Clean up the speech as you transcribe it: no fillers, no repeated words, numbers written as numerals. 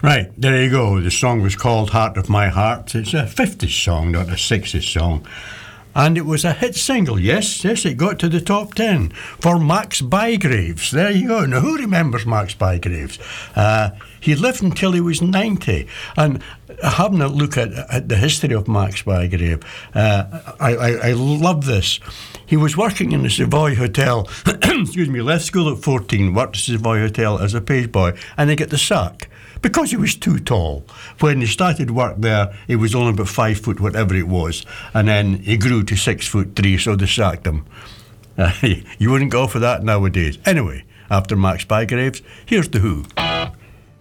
Right, there you go. The song was called Heart of My Heart. It's a 50s song, not a 60s song. And it was a hit single, yes, it got to the top 10 for Max Bygraves. There you go. Now, who remembers Max Bygraves? He lived until he was 90. And having a look at the history of Max Bygrave, I love this. He was working in the Savoy Hotel, excuse me, left school at 14, worked at the Savoy Hotel as a page boy, and he got the sack. Because he was too tall. When he started work there, he was only about 5 foot, whatever it was. And then he grew to 6'3", so they sacked him. You wouldn't go for that nowadays. Anyway, after Max Bygraves, here's The Who.